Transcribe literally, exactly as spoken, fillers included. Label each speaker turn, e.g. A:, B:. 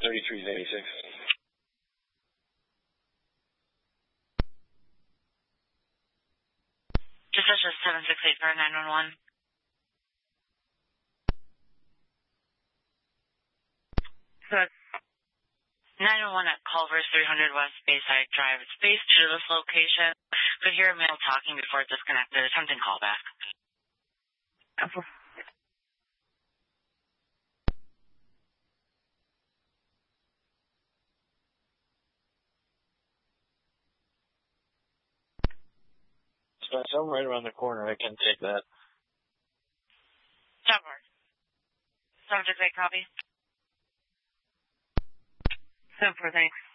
A: thirty-three eighty-six.
B: Just such a seven six eight for nine one one. So it's nine one one at Culver's three hundred West Bayside Drive. It's based to this location. Could hear a male talking before it disconnected. Attempting callback. Okay.
A: So I'm right around the corner. I can take that.
B: Stopward. seven six eight copy. seven four, thanks.